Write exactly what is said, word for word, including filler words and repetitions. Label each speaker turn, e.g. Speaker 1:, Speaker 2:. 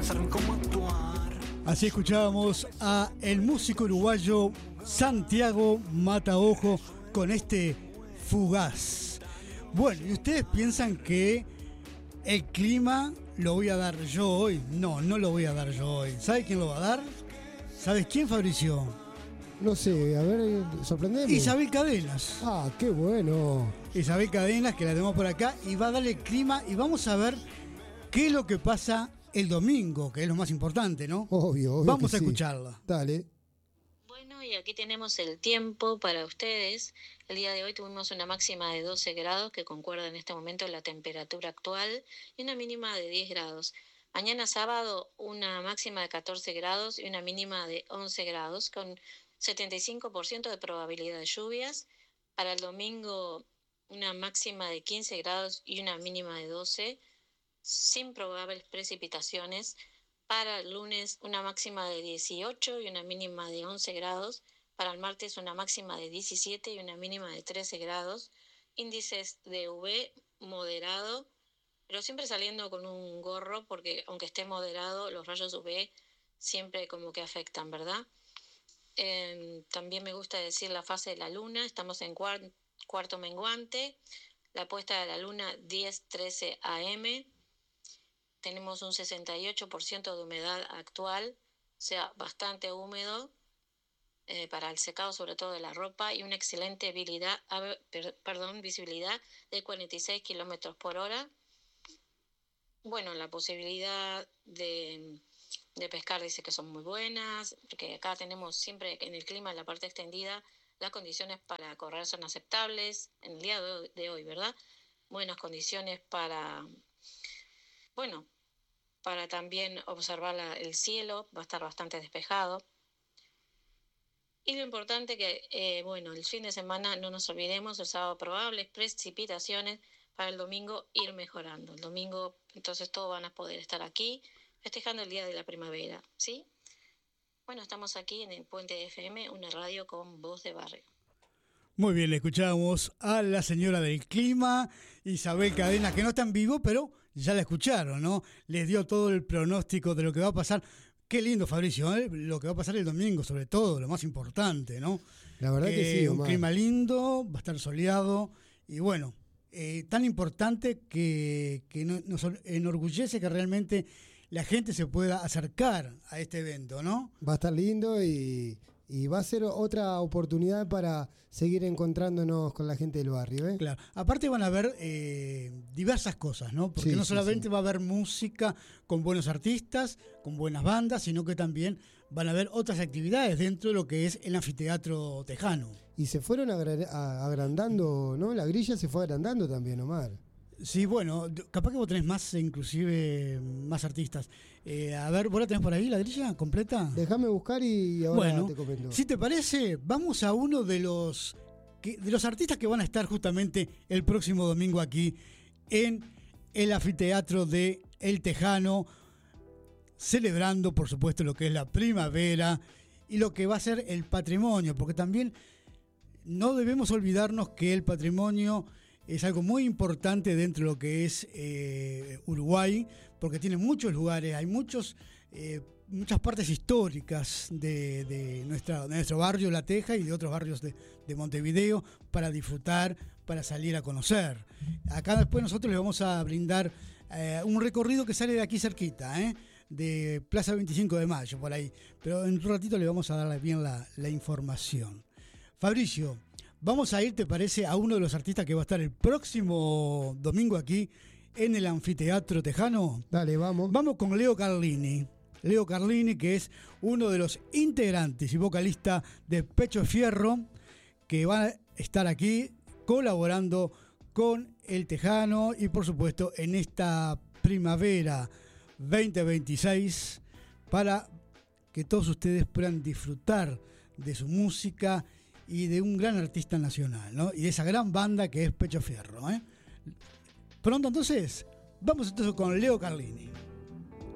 Speaker 1: pensar cómo actuar.
Speaker 2: Así escuchábamos a el músico uruguayo Santiago Mataojo con este Fugaz. Bueno, ¿y ustedes piensan que el clima lo voy a dar yo hoy? No, no lo voy a dar yo hoy. ¿Sabe quién lo va a dar? ¿Sabes quién, Fabricio?
Speaker 3: No sé, a ver, sorprendeme.
Speaker 2: Isabel Cadenas.
Speaker 3: Ah, qué bueno.
Speaker 2: Isabel Cadenas, que la tenemos por acá, y va a darle el clima y vamos a ver qué es lo que pasa el domingo, que es lo más importante, ¿no?
Speaker 3: Obvio, obvio.
Speaker 2: Vamos
Speaker 3: que
Speaker 2: a
Speaker 3: sí.
Speaker 2: escucharla.
Speaker 3: Dale.
Speaker 4: Bueno, y aquí tenemos el tiempo para ustedes. El día de hoy tuvimos una máxima de doce grados, que concuerda en este momento con la temperatura actual, y una mínima de diez grados. Mañana sábado, una máxima de catorce grados y una mínima de once grados, con setenta y cinco por ciento de probabilidad de lluvias. Para el domingo, una máxima de quince grados y una mínima de doce, sin probables precipitaciones. Para el lunes, una máxima de dieciocho y una mínima de once grados. Para el martes, una máxima de diecisiete y una mínima de trece grados. Índices de U V moderado, pero siempre saliendo con un gorro, porque aunque esté moderado, los rayos U V siempre como que afectan, ¿verdad? Eh, también me gusta decir la fase de la luna. Estamos en cuar- cuarto menguante. La puesta de la luna diez trece a eme. Tenemos un sesenta y ocho por ciento de humedad actual, o sea, bastante húmedo eh, para el secado, sobre todo de la ropa, y una excelente visibilidad, perdón, visibilidad de cuarenta y seis kilómetros por hora. Bueno, la posibilidad de, de pescar dice que son muy buenas, porque acá tenemos siempre en el clima, en la parte extendida, las condiciones para correr son aceptables en el día de hoy, ¿verdad? Buenas condiciones para... Bueno, para también observar la, el cielo, va a estar bastante despejado. Y lo importante que, eh, bueno, el fin de semana no nos olvidemos, el sábado probables precipitaciones, para el domingo ir mejorando. El domingo, entonces todos van a poder estar aquí festejando el día de la primavera, ¿sí? Bueno, estamos aquí en el Puente F M, una radio con voz de barrio.
Speaker 2: Muy bien, le escuchamos a la señora del clima, Isabel Cadenas, que no está en vivo, pero ya la escucharon, ¿no? Les dio todo el pronóstico de lo que va a pasar. Qué lindo, Fabricio, ¿eh? Lo que va a pasar el domingo, sobre todo, lo más importante, ¿no?
Speaker 3: La verdad
Speaker 2: eh,
Speaker 3: que sí,
Speaker 2: un
Speaker 3: Omar.
Speaker 2: clima lindo, va a estar soleado, y bueno, eh, tan importante que, que no, nos enorgullece que realmente la gente se pueda acercar a este evento, ¿no?
Speaker 3: Va a estar lindo y... Y va a ser otra oportunidad para seguir encontrándonos con la gente del barrio, ¿eh?
Speaker 2: Claro. Aparte van a haber eh, diversas cosas, ¿no? Porque
Speaker 3: Sí,
Speaker 2: no
Speaker 3: sí,
Speaker 2: solamente
Speaker 3: sí.
Speaker 2: va a haber música con buenos artistas, con buenas bandas, sino que también van a haber otras actividades dentro de lo que es el anfiteatro tejano.
Speaker 3: Y se fueron agra- a- agrandando, ¿no? La grilla se fue agrandando también, Omar.
Speaker 2: Sí, bueno, capaz que vos tenés más, inclusive, más artistas. Eh, a ver, ¿vos la tenés por ahí, la grilla completa?
Speaker 3: Déjame buscar y ahora
Speaker 2: Bueno,
Speaker 3: te comento.
Speaker 2: si te parece, vamos a uno de los que, de los artistas que van a estar justamente el próximo domingo aquí en el anfiteatro de El Tejano, celebrando, por supuesto, lo que es la primavera y lo que va a ser el patrimonio, porque también no debemos olvidarnos que el patrimonio es algo muy importante dentro de lo que es eh, Uruguay, porque tiene muchos lugares, hay muchos, eh, muchas partes históricas de, de, nuestra, de nuestro barrio La Teja y de otros barrios de, de Montevideo para disfrutar, para salir a conocer. Acá después nosotros les vamos a brindar eh, un recorrido que sale de aquí cerquita, ¿eh? de Plaza veinticinco de Mayo, por ahí. Pero en un ratito le vamos a dar bien la, la información. Fabricio, vamos a ir, ¿te parece?, a uno de los artistas que va a estar el próximo domingo aquí en el Anfiteatro Tejano.
Speaker 3: Dale, vamos.
Speaker 2: Vamos con Leo Carlini. Leo Carlini, que es uno de los integrantes y vocalista de Pecho Fierro, que va a estar aquí colaborando con el Tejano y, por supuesto, en esta primavera veinte veintiséis para que todos ustedes puedan disfrutar de su música y de un gran artista nacional, ¿no? Y de esa gran banda que es Pecho Fierro, ¿eh? Pronto entonces, vamos entonces con Leo Carlini.